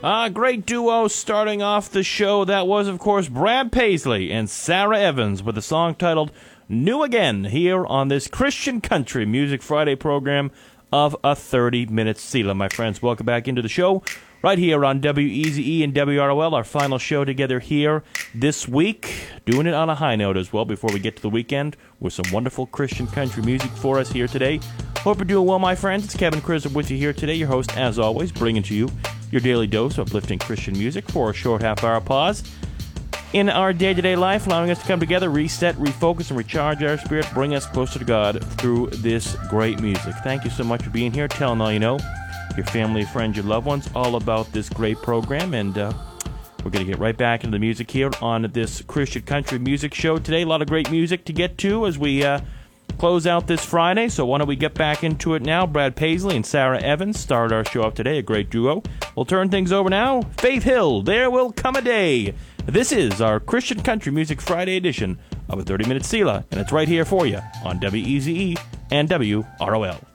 Great duo starting off the show. That was, of course, Brad Paisley and Sarah Evans with a song titled New Again here on this Christian Country Music Friday program of a 30-minute Selah. My friends, welcome back into the show right here on WEZE and WROL, our final show together here this week. Doing it on a high note as well before we get to the weekend with some wonderful Christian country music for us here today. Hope you're doing well, my friends. It's Kevin Krizer with you here today, your host, as always, bringing to you your daily dose of uplifting Christian music for a short half-hour pause in our day-to-day life, allowing us to come together, reset, refocus, and recharge our spirit, bring us closer to God through this great music. Thank you so much for being here, telling all you know, your family, friends, your loved ones, all about this great program, and we're going to get right back into the music here on this Christian Country Music Show today. A lot of great music to get to as we close out this Friday, so why don't we get back into it now. Brad Paisley and Sarah Evans started our show off today, a great duo. We'll turn things over now. Faith Hill, There Will Come a Day. This is our Christian Country Music Friday edition of a 30-minute Selah, and it's right here for you on WEZE and WROL.